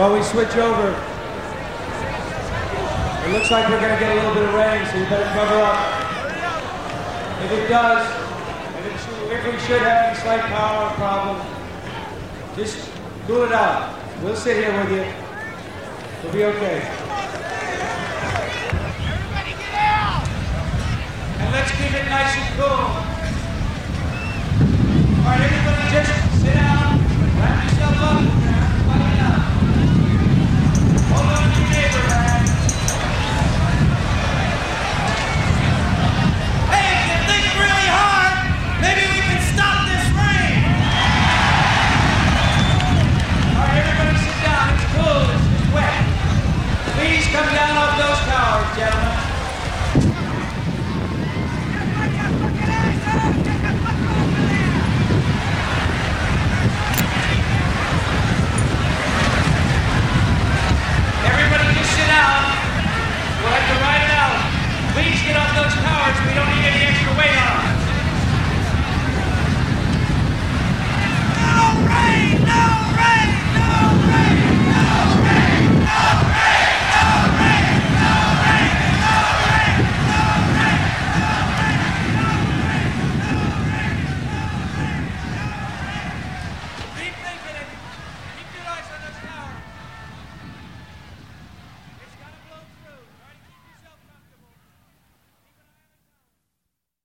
while we switch over. It looks like we're going to get a little bit of rain, so you better cover up. If it does, if we should have any slight power problem, just cool it out. We'll sit here with you. We'll be okay.